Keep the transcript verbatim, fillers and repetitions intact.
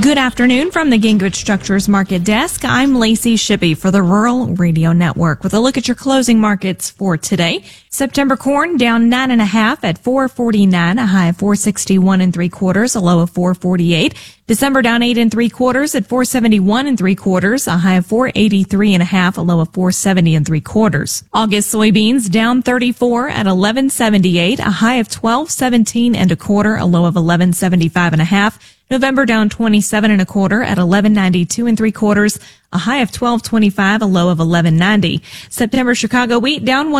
Good afternoon from the Gingrich Structures Market Desk. I'm Lacey Shippey for the Rural Radio Network with a look at your closing markets for today. September corn down nine and a half at four forty-nine, a high of four sixty-one and three quarters, a low of four forty-eight. December down eight and three quarters at four seventy-one and three quarters, a high of four eighty-three and a half, a low of four seventy and three quarters. August soybeans down thirty-four at eleven seventy-eight, a high of twelve seventeen and a quarter, a low of eleven seventy-five and a half. November down twenty-seven and a quarter at eleven ninety-two and three quarters, a high of twelve twenty-five, a low of eleven ninety. September Chicago wheat down one